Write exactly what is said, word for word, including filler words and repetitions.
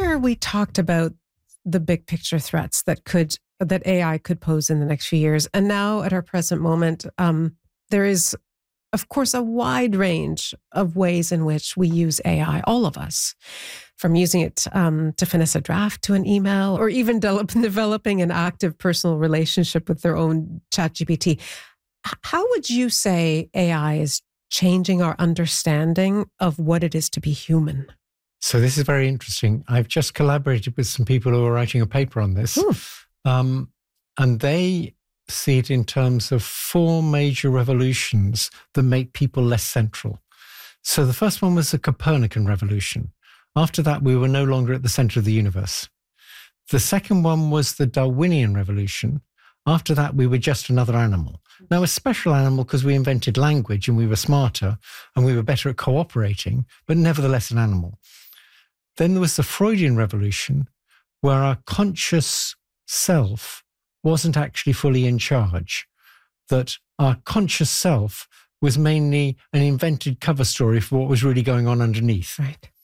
Earlier, we talked about the big picture threats that could that A I could pose in the next few years. And now at our present moment, um, there is, of course, a wide range of ways in which we use A I, all of us, from using it um, to finesse a draft to an email, or even develop, developing an active personal relationship with their own ChatGPT. How would you say A I is changing our understanding of what it is to be human? So this is very interesting. I've just collaborated with some people who are writing a paper on this. Um, and they see it in terms of four major revolutions that make people less central. So the first one was the Copernican revolution. After that, we were no longer at the center of the universe. The second one was the Darwinian revolution. After that, we were just another animal. Now, a special animal because we invented language and we were smarter and we were better at cooperating, but nevertheless an animal. Then there was the Freudian revolution, where our conscious self wasn't actually fully in charge, that our conscious self was mainly an invented cover story for what was really going on underneath. Right.